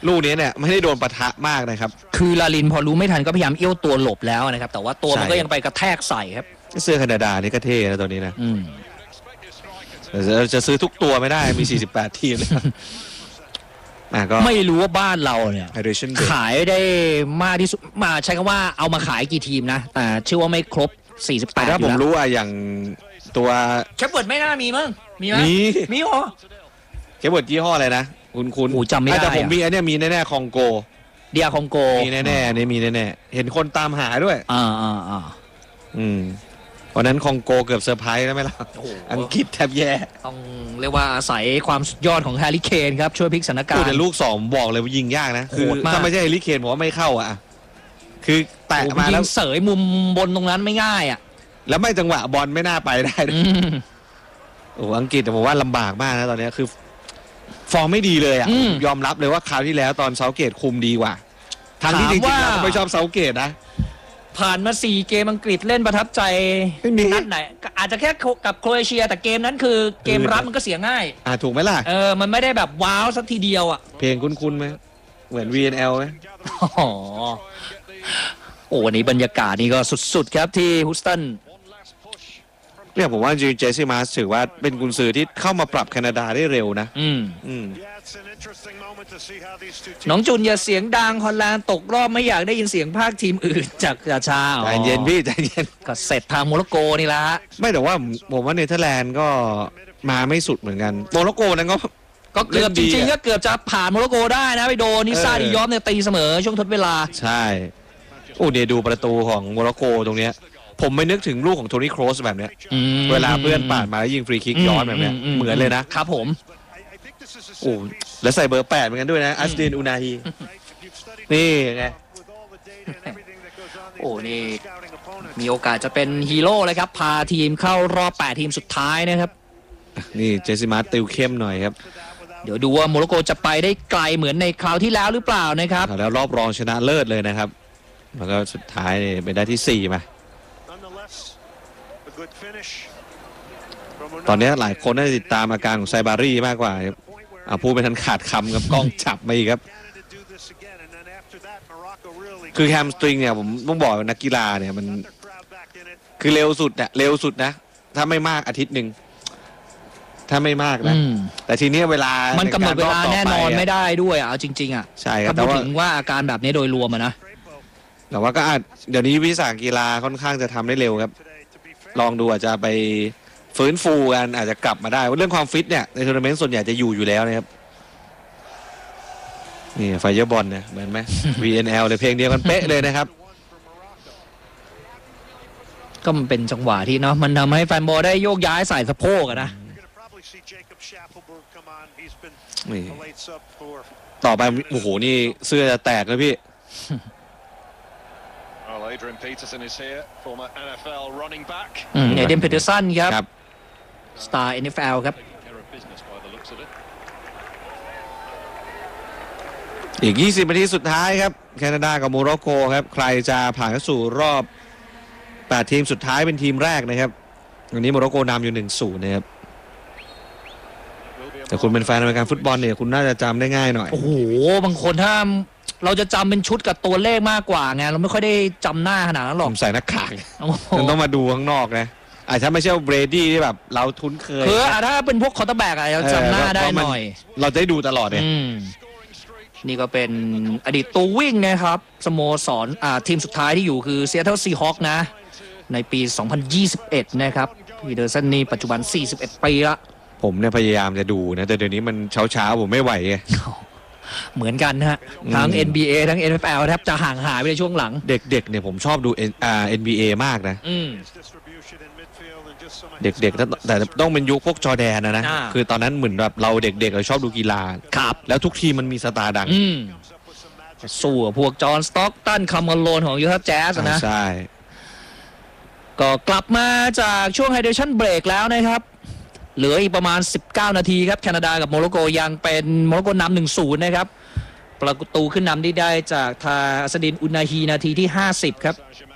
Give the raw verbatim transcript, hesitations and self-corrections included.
ลูกนี้เนี่ยไม่ได้โดนปะทะมากนะครับคือลาลินพอรู้ไม่ทันก็พยายามเอี้ยวตัวหลบแล้วนะครับแต่ว่าตัวมันก็ยังไปกระแทกใส่ครับเสื้อแคนาดานี่ก็เท่นะตัวนี้นะอืมจะซื้อทุกตัวไม่ได้มีสี่สิบแปดทีมเลยไม่รู้ว่าบ้านเราเนี่ยขายได้มากที่สุดมาใช้คำว่าเอามาขายกี่ทีมนะแต่เชื่อว่าไม่ครบสี่สิบแปดถ้าผมรู้อะอย่างตัวแคปเวิร์ดไม่น่ามีมั้งมีไหมมีมีเหรอแคปเวิร์ดยี่ห้ออะไรนะคุณคุณจำไม่ได้แต่ผมมีอันนี้มีแน่ๆคองโกเดียคองโกมีแน่ๆนี่มีแน่ๆเห็นคนตามหาด้วยอ่าอ่าอ่าอืมวันนั้นคองโกเกือบเซอร์ไพรส์แล้วไหมล่ะอังกฤษแทบแย่ต้องเรียกว่าอาศัยความสุดยอดของแฮร์รี่เคนครับช่วยพลิกสถานการณ์แต่ลูกสองบอกเลยว่ายิงยากนะคือถ้าไม่ใช่แฮร์รี่เคนผมว่าไม่เข้าอ่ะคือแตะมาแล้วเสยมุมบนตรงนั้นไม่ง่ายอ่ะแล้วไม่จังหวะบอลไม่น่าไปได้โอ้อังกฤษแต่ผมว่าลำบากมากนะตอนนี้คือฟอร์มไม่ดีเลยอ่ะยอมรับเลยว่าคราวที่แล้วตอนเซาเกตคุมดีกว่าทางที่จริงๆเราไม่ชอบเซาเกตนะผ่านมาสี่เกมอังกฤษเล่นประทับใจนัดไหนอาจจะแค่กับโครเอเชียแต่เกมนั้นคือเกมรับมันก็เสียง่ายอ่าถูกไหมล่ะเออมันไม่ได้แบบว้าวสักทีเดียวอ่ะเพลงคุ้นๆไหมเหมือน วี เอ็น แอล ไหมอ๋อโอ้วันนี้บรรยากาศนี่ก็สุดๆครับที่ฮูสตันเนี่ยผมว่าจริงเจสซี่มาร์สถือว่าเป็นกุนซือที่เข้ามาปรับแคนาดาได้เร็วนะอืมอืมน้องจุนอย่าเสียงดังฮอลแลนด์ตกรอบไม่อยากได้ยินเสียงภาคทีมอื่นจากราชาใจเย็นพี่ใจเย็นก็เสร็จทางโมร็อกโกนี่ละไม่แต่ว่าผมว่าเนเธอร์แลนด์ก็มาไม่สุดเหมือนกันโมร็อกโกนั้นก็ก็เกือบจริงๆก็เกือบจะผ่านโมร็อกโกได้นะไปโดนนิซาดิยอฟเนี่ยตีเสมอช่วงทดเวลาใช่โอ้เดี๋ยวดูประตูของโมร็อกโกตรงเนี้ยผมไม่นึกถึงลูกของโทนี่โครสแบบเนี้ยเวลาเพื่อนปาดมาแล้วยิงฟรีคิกย้อนแบบเนี้ยเหมือนเลยนะครับผมโอ้แล้วใส่เบอร์แปดเหมือนกันด้วยนะอัสดินอูนาฮีนี่ไงโอ้นี่มีโอกาสจะเป็นฮีโร่เลยครับพาทีมเข้ารอบแปดทีมสุดท้ายนะครับนี่เจสซี่มาร์ติวเข้มหน่อยครับเดี๋ยวดูว่าโมร็อกโกจะไปได้ไกลเหมือนในคราวที่แล้วหรือเปล่านะครับแล้วรอบรองชนะเลิศเลยนะครับแล้วก็สุดท้ายเนี่ยไปได้ที่สี่มาตอนนี้หลายคนได้ติดตามอาการของไซบารี่มากกว่าครับเอาพูดไปทันขาดคำกับกล้องจับมาอีกครับคือแฮมสตริงเนี่ยผมต้องบอกนักกีฬาเนี่ยมันคือเร็วสุดเนี่ยเร็วสุดนะถ้าไม่มากอาทิตย์หนึ่งถ้าไม่มากนะแต่ทีนี้เวลามันกำหนดเวลาแน่นอนไม่ได้ด้วยอ่ะจริงๆอ่ะใช่ครับแต่ว่าถึงว่าอาการแบบนี้โดยรวมนะแต่ว่าก็อาจเดี๋ยวนี้วิสาหกีฬาค่อนข้างจะทำได้เร็วครับลองดูอาจจะไปฟื้นฟูกันอาจจะกลับมาได้เรื่องความฟิตเนี่ยในทัวร์นาเมนต์ส่วนใหญ่จะอยู่อยู่แล้วนะครับนี่ไฟเยอร์บอลเนี่ยเหมือนไหม วี เอ็น แอล เลยเพลงเดียวกันเป๊ะเลยนะครับก็มันเป็นจังหวะที่เนาะมันทำให้แฟนบอลได้โยกย้ายใส่สะโพกนะนี่ต่อไปโอ้โหนี่เสื้อจะแตกเลยพี่ Adrian Peterson is here former เอ็น เอฟ แอล running back เอเดนเพเทอร์สันครับสตาร์ เอ็น เอฟ แอล ครับอีกยี่สิบนาทีสุดท้ายครับแคนาดากับโมร็อกโกครับใครจะผ่านเข้าสู่รอบแปดทีมสุดท้ายเป็นทีมแรกนะครับวันนี้โมร็อกโกนำอยู่ หนึ่งศูนย์ นะครับแต่คุณเป็นแฟนอเมริกันฟุตบอลเนี่ยคุณน่าจะจำได้ง่ายหน่อยโอ้โหบางคนถ้าเราจะจำเป็นชุดกับตัวเลขมากกว่าไงเราไม่ค่อยได้จำหน้าขนาดนั้นหรอกผมใส่หน้ากากมันต้องมาดูข้างนอกนะอาจจะไม่ใช่เบรดี้ที่แบบเราคุ้นเคยคือถ้าเป็นพวกคอร์เตอร์แบ็กอะเราจำหน้าได้หน่อยเราจะได้ดูตลอดเลยนี่ก็เป็นอดีตตัววิ่งนะครับสโมสรอ่าทีมสุดท้ายที่อยู่คือ Seattle Seahawks นะในปีสองพันยี่สิบเอ็ดนะครับพีเดอร์สันนี่ปัจจุบันสี่สิบเอ็ดปีละผมเนี่ยพยายามจะดูนะแต่เดี๋ยวนี้มันเช้าๆผมไม่ไหวไงเหมือนกันฮะทั้ง เอ็น บี เอ ทั้ง เอ็น เอฟ แอล แทบจะห่างหายไปในช่วงหลังเด็กๆเนี่ยผมชอบดู เอ็น บี เอ มากนะเด็กๆแต่ต้องเป็นยุคพวกจอร์แดนนะนะคือตอนนั้นเหมือนแบบเราเด็กๆเราชอบดูกีฬาครับแล้วทุกทีมันมีสตาร์ดังสู้พวกจอห์นสต็อกตันคาร์เมโลนของยูทาห์แจ๊สนะใช่ก็กลับมาจากช่วงไฮเดรชั่นเบรกแล้วนะครับเหลืออีกประมาณสิบเก้านาทีครับแคนาดากับโมร็อกโกยังเป็นโมร็อกโกนำ หนึ่งศูนย์ นะครับประตูขึ้นนำได้ได้จากทาอัสดินอุนาฮีนาทีที่ห้าสิบครับ